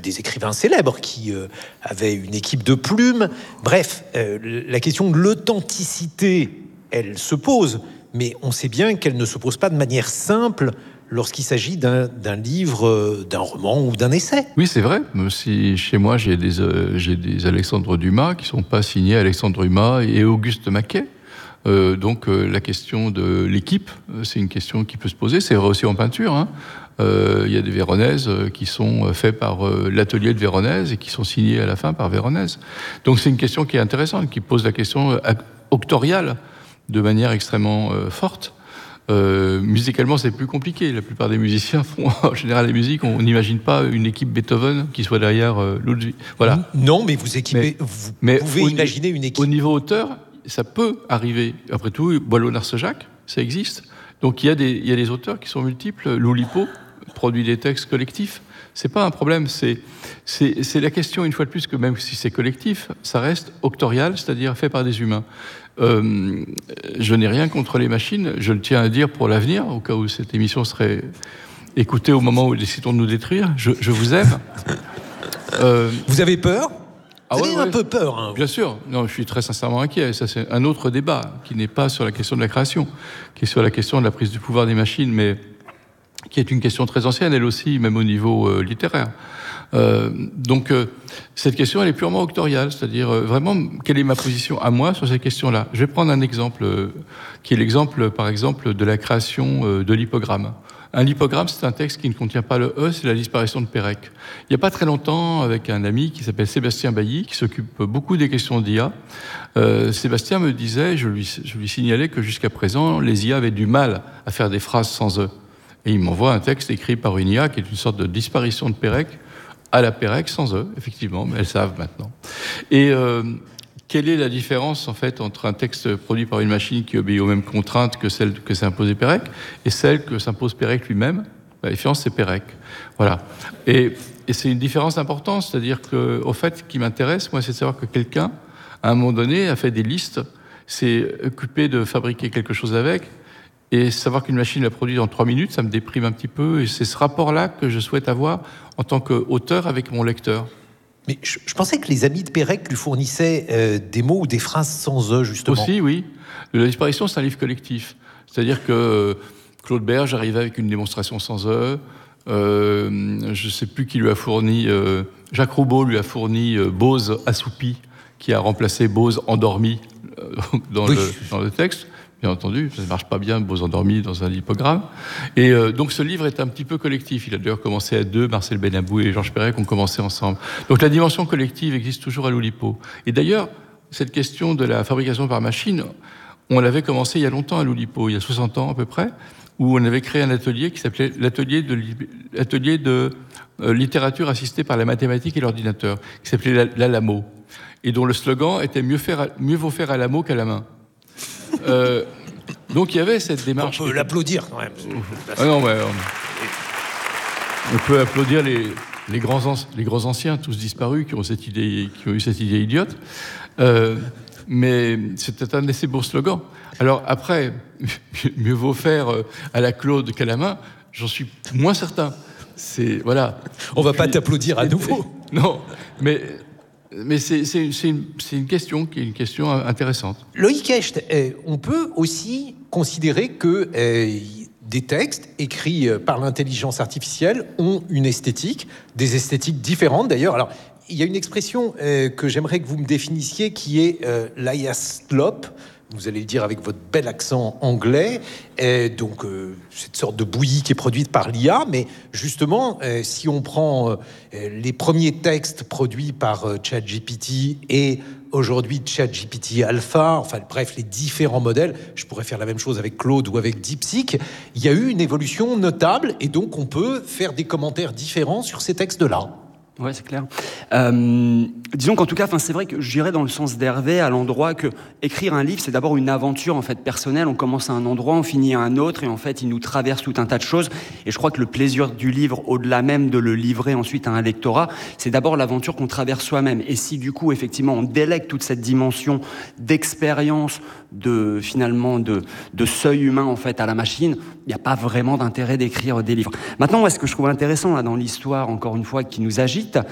des écrivains célèbres qui avaient une équipe de plumes. Bref, la question de l'authenticité, elle se pose, mais on sait bien qu'elle ne se pose pas de manière simple lorsqu'il s'agit d'un livre, d'un roman ou d'un essai. Oui, c'est vrai. Même si chez moi, j'ai des Alexandre Dumas qui ne sont pas signés Alexandre Dumas et Auguste Maquet. Donc la question de l'équipe, c'est une question qui peut se poser. C'est vrai aussi en peinture, hein. Il y a des Véronèses qui sont faits par l'atelier de Véronèse et qui sont signés à la fin par Véronèse. Donc c'est une question qui est intéressante, qui pose la question octoriale de manière extrêmement forte. Musicalement, c'est plus compliqué. La plupart des musiciens font en général la musique. On n'imagine pas une équipe Beethoven qui soit derrière Ludwig. Voilà. Non, mais vous pouvez imaginer une équipe. Au niveau auteur, ça peut arriver. Après tout, Boileau-Narcejac, ça existe. Donc il y a des auteurs qui sont multiples. Loulipo produit des textes collectifs. C'est pas un problème. C'est la question, une fois de plus, que même si c'est collectif, ça reste octorial, c'est-à-dire fait par des humains. Je n'ai rien contre les machines. Je le tiens à dire pour l'avenir, au cas où cette émission serait écoutée au moment où ils décideront de nous détruire. Je vous aime. Vous avez peur ? Ah Vous avez un peu peur, hein. Bien sûr. Non, je suis très sincèrement inquiet. Ça, c'est un autre débat qui n'est pas sur la question de la création, qui est sur la question de la prise du pouvoir des machines, mais qui est une question très ancienne, elle aussi, même au niveau littéraire. Donc, cette question, elle est purement octoriale, c'est-à-dire vraiment, quelle est ma position à moi sur cette question-là ? Je vais prendre un exemple, qui est l'exemple, par exemple, de la création de l'hypogramme. Un lipogramme, c'est un texte qui ne contient pas le E, c'est la disparition de Pérec. Il n'y a pas très longtemps, avec un ami qui s'appelle Sébastien Bailly, qui s'occupe beaucoup des questions d'IA, Sébastien me disait, je lui signalais que jusqu'à présent, les IA avaient du mal à faire des phrases sans E. Et il m'envoie un texte écrit par une IA qui est une sorte de disparition de Pérec, à la Pérec sans E, effectivement, mais elles savent maintenant. Et quelle est la différence, en fait, entre un texte produit par une machine qui obéit aux mêmes contraintes que celle que s'est imposée Pérec et celle que s'impose Pérec lui-même ? La différence, c'est Pérec. Voilà. Et c'est une différence d'importance, c'est-à-dire que, au fait, ce qui m'intéresse, moi, c'est de savoir que quelqu'un, à un moment donné, a fait des listes, s'est occupé de fabriquer quelque chose avec, et savoir qu'une machine l'a produit en 3 minutes, ça me déprime un petit peu, et c'est ce rapport-là que je souhaite avoir en tant qu'auteur avec mon lecteur. Mais je pensais que les amis de Pérec lui fournissaient des mots ou des phrases sans E, justement. Aussi, oui. La disparition, c'est un livre collectif. C'est-à-dire que Claude Berge arrivait avec une démonstration sans E. Je ne sais plus qui lui a fourni... Jacques Roubaud lui a fourni Bose assoupi, qui a remplacé Bose endormi dans le texte. Bien entendu, ça ne marche pas bien, Bose endormi dans un lipogramme. Et donc ce livre est un petit peu collectif. Il a d'ailleurs commencé à deux, Marcel Benabou et Georges Perec ont commencé ensemble. Donc la dimension collective existe toujours à l'Oulipo. Et d'ailleurs, cette question de la fabrication par machine, on l'avait commencé il y a longtemps à l'Oulipo, il y a 60 ans à peu près, où on avait créé un atelier qui s'appelait l'atelier de littérature assistée par la mathématique et l'ordinateur, qui s'appelait l'ALAMO, et dont le slogan était mieux vaut faire à la mot qu'à la main. Donc il y avait cette démarche. On peut l'applaudir quand même. Ah non, mais on peut applaudir les grands anciens, tous disparus, qui ont eu cette idée idiote. Mais c'était un assez beau slogan. Alors après, mieux vaut faire à la Claude qu'à la main. J'en suis moins certain. Voilà. On va pas t'applaudir à nouveau. Non, mais c'est une question qui est une question intéressante. Loïc Hecht, on peut aussi considérer que des textes écrits par l'intelligence artificielle ont une esthétique, des esthétiques différentes d'ailleurs. Alors, il y a une expression que j'aimerais que vous me définissiez qui est l'IA slop. Vous allez le dire avec votre bel accent anglais. Donc, cette sorte de bouillie qui est produite par l'IA. Mais justement, si on prend les premiers textes produits par ChatGPT et aujourd'hui ChatGPT Alpha, enfin bref, les différents modèles, je pourrais faire la même chose avec Claude ou avec DeepSeek, il y a eu une évolution notable et donc on peut faire des commentaires différents sur ces textes-là. Ouais, c'est clair. Disons qu'en tout cas, c'est vrai que j'irais dans le sens d'Hervé à l'endroit que écrire un livre, c'est d'abord une aventure en fait personnelle. On commence à un endroit, on finit à un autre, et en fait, il nous traverse tout un tas de choses. Et je crois que le plaisir du livre, au-delà même de le livrer ensuite à un lectorat, c'est d'abord l'aventure qu'on traverse soi-même. Et si du coup, effectivement, on délègue toute cette dimension d'expérience, de seuil humain en fait à la machine, il n'y a pas vraiment d'intérêt d'écrire des livres. Maintenant, moi, ce que je trouve intéressant là dans l'histoire, encore une fois, qui nous agite,